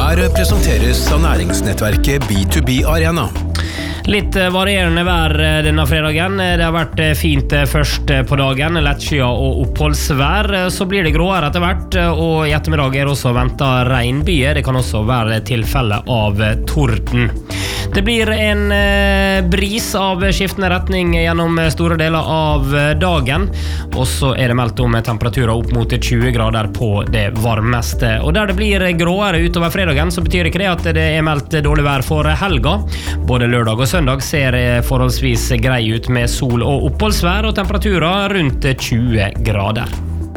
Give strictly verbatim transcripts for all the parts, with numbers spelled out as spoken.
Her presenteres av næringsnettverket B to B Arena. Litt varierende vær denne fredagen. Det har vært fint først på dagen, lettskyet og oppholdsvær. Så blir det gråere etter hvert, og i ettermiddag er det også ventet regnbyger. Det kan også være tilfelle av torden. Det blir en bris av skiftende retning gjennom store deler av dagen, og så er det meldt om temperaturer opp mot tjue grader på det varmeste. Og der det blir gråere utover fredagen, så betyr ikke det at det er meldt dårlig vær for helga. Både lørdag og søndag ser forholdsvis grei ut med sol og oppholdsvær, og temperaturer rundt tjue grader.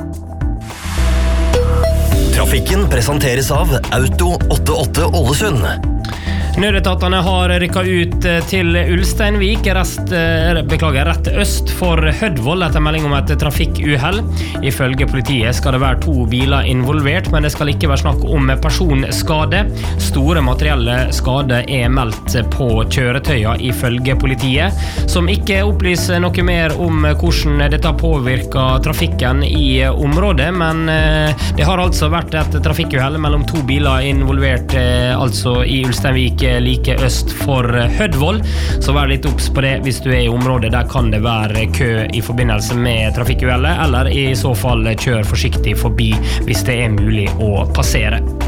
Trafikken presenteres av Auto åttiåtte Ålesund. Nødetatene har rykket ut til Ulsteinvik, rest, beklager, rett øst for Hødvoll etter melding om et trafikkuhell. Ifølge politiet skal det være to biler involvert, men det skal ikke være snakk om personskade. Store materielle skade er meldt på kjøretøya ifølge politiet, som ikke opplyser noe mer om hvordan dette påvirker trafikken i området, men det har altså vært et trafikkuhell mellom to biler involvert, altså i Ulsteinvik, like øst for Hødvoll, så vær litt obs på det hvis du er i området. Der kan det være kø i forbindelse med trafikkuhellet, eller i så fall kjør forsiktig forbi hvis det er mulig å passere.